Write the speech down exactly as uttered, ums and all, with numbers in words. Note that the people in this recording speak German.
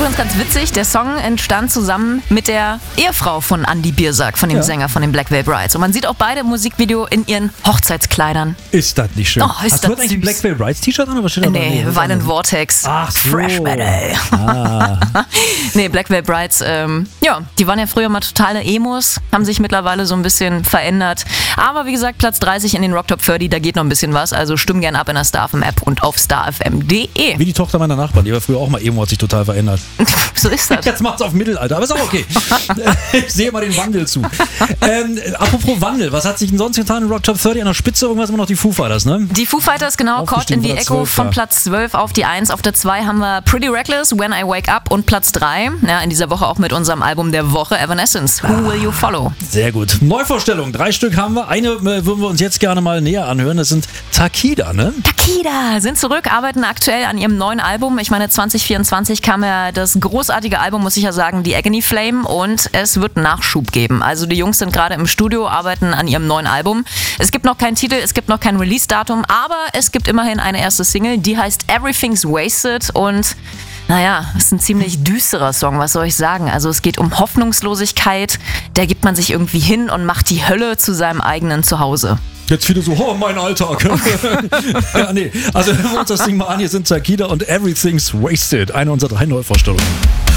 Übrigens ganz witzig, der Song entstand zusammen mit der Ehefrau von Andy Biersack, von dem ja. Sänger von den Black Veil Brides. Und man sieht auch beide im Musikvideo in ihren Hochzeitskleidern. Ist das nicht schön? Oh, ist Hast das du heute eigentlich ein Black Veil Brides T-Shirt an? Oder steht da nee, nee, Violent Vortex. Ach so. Fresh Metal. Ah. nee, Black Veil Brides, ähm, ja, die waren ja früher mal totale Emos, haben sich mittlerweile so ein bisschen verändert. Aber wie gesagt, Platz dreißig in den Rock Top dreißig, da geht noch ein bisschen was. Also stimm gern ab in der Star F M App und auf star f m punkt d e. Wie die Tochter meiner Nachbarn, die war früher auch mal Emo, hat sich total verändert. So ist das. Jetzt macht's auf Mittelalter, aber ist auch okay. Ich sehe mal den Wandel zu. Ähm, apropos Wandel, was hat sich denn sonst getan in Rock Top dreißig? An der Spitze irgendwas immer noch die Foo Fighters, ne? Die Foo Fighters, genau, Caught in the Echo von Platz zwölf auf die eins. Auf der zwei haben wir Pretty Reckless, When I Wake Up und Platz drei. Ja, in dieser Woche auch mit unserem Album der Woche, Evanescence, Who Will You Follow? Sehr gut. Neuvorstellung, drei Stück haben wir. Eine äh, würden wir uns jetzt gerne mal näher anhören. Das sind Takida, ne? Takida sind zurück, arbeiten aktuell an ihrem neuen Album. Ich meine, zwanzig vierundzwanzig kam ja das großartige Album, muss ich ja sagen, die Agony Flame, und es wird Nachschub geben. Also die Jungs sind gerade im Studio, arbeiten an ihrem neuen Album. Es gibt noch keinen Titel, es gibt noch kein Release-Datum, aber es gibt immerhin eine erste Single, die heißt Everything's Wasted, und naja, ist ein ziemlich düsterer Song, was soll ich sagen? Also es geht um Hoffnungslosigkeit, da gibt man sich irgendwie hin und macht die Hölle zu seinem eigenen Zuhause. Jetzt viele so, oh, mein Alltag. ja, nee, also hören wir uns das Ding mal an. Hier sind Takida und Everything's Wasted, eine unserer drei Neuvorstellungen.